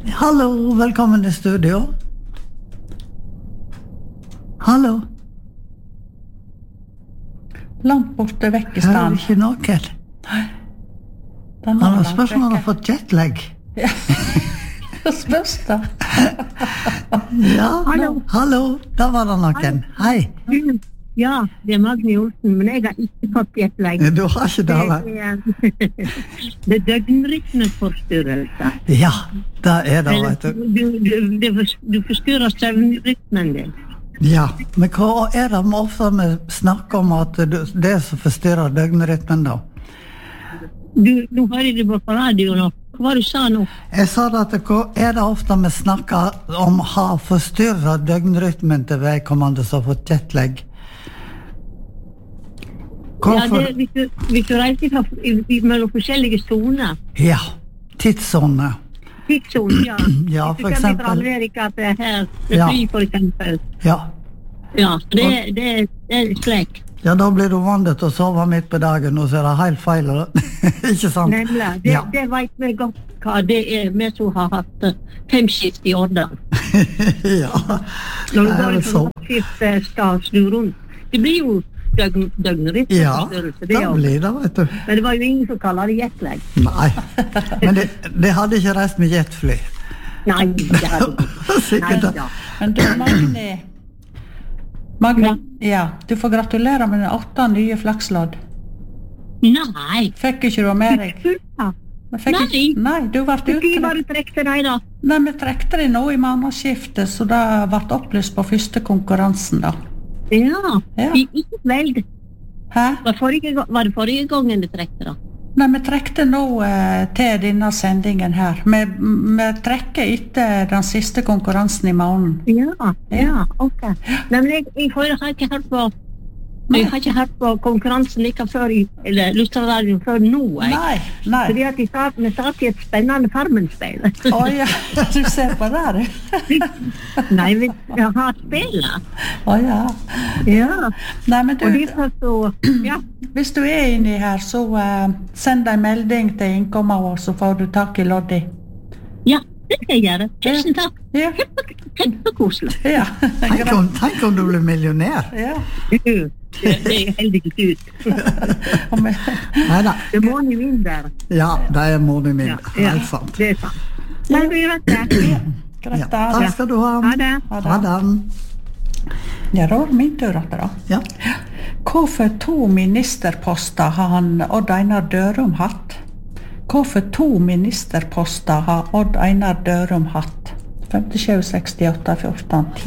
Hallo, velkommen til studio. Hallo. Langt borte vekk I Hører stand. ikke noe. Han har spørsmål om å få jetlag. Ja. Spørs da. Ja, Hallo. hallo, da var det noen. Hei. Ja, det Magne Olsen, men jeg har ikke fått jetlag. Du har ikke det, vel? Det døgnrytmeforstyrrelse. Ja, det det, vet du. Du forstyrrer søvnrytmen din. Ja, men hva det vi ofte snakker om at det som forstyrrer døgnrytmen da? Nå hører du på radio nå. Hva var det du sa nå? Jeg sa at hva det ofte vi snakker om har forstyrret døgnrytmen til vedkommende som har fått jetlag? Ja, hvis du reiser mellom forskjellige zoner. Ja, tidszone. Tidszone, ja. Ja, for eksempel. Hvis du Amerika til her, til Ja. fly for eksempel. Ja. Ja, det slik. Ja, da blir du vant til å sove midt på dagen, og så det helt feil, ikke sant? Nemlig, det vet vi godt hva det vi som har hatt 5 skift I Årdal. Ja, Når du det går så. fra skift skal snu rundt. Det blir jo døgnrytmeforstyrrelse, Ja, det blir det, vet du. Men det var jo ingen som kaller det jetlag. Nei, men det hadde ikke reist med jetfly. Nei, det hadde ikke. Sikkert det. ja. Men du, Magne, ja, du får gratulere med den 8 nye flakslodd. Nei. Fikk ikke du med deg? Ja. Nei, du ble Du ute. bare trekte deg da. Nei, vi trekte det nå I månedsskiftet, så det ble opplyst på første konkurransen da. Ja, Ja. ikke veld. Hæ? Var det forrige gangen du trekte da? Nei, vi trekte nå til denne sendingen her. Vi trekker etter den siste konkurransen I måneden. Ja, ok. Nei, men jeg har ikke hørt på Jeg har ikke hørt på konkurransen like før eller Lustraradioen før nå, jeg. Nei. Fordi at vi satt I et spennende Farmen-speil. Åja, du ser på det, du. Nei, vi har spillet. Åja. Ja. Nei, men du, Og derfor så, ja. hvis du inni her, så send en melding til innkommet vår, så får du tak I Loddi. Ja, det skal jeg gjøre. Tusen takk. Ja. Kjempekoselig. Ja. Tenk om du blir millionær. Ja. Det heldig ikke ut. Neida. Det må ni mindre. Ja, det månen min. Ja, Helt sant. det sant. Men vi vet det. Ja, takk skal du ha. Ha det. Ha det. Ja, da var min tur etter da. Ja. Hvorfor 2 ministerposter har han Odd Einar Dørum hatt? Hvorfor 2 ministerposter har Odd Einar Dørum hatt? 57, 68, 14, 10.